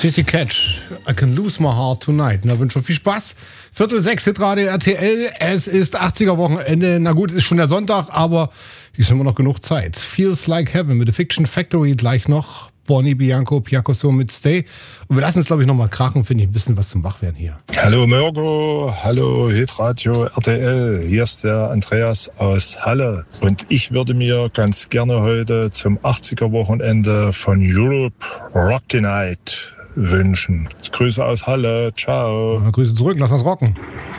Sissy Catch, I can lose my heart tonight. Na, wünsche viel Spaß. 5:45, Hitradio RTL. Es ist 80er-Wochenende. Na gut, ist schon der Sonntag, aber hier ist immer noch genug Zeit. Feels Like Heaven mit The Fiction Factory gleich noch. Bonnie Bianco, Piacoso mit Stay. Und wir lassen es, glaube ich, nochmal krachen, finde ich, ein bisschen was zum Wachwerden hier. Hallo Mirko, hallo Hitradio RTL. Hier ist der Andreas aus Halle. Und ich würde mir ganz gerne heute zum 80er-Wochenende von Europe Rock the Night wünschen. Grüße aus Halle, ciao. Grüße zurück, lass uns rocken.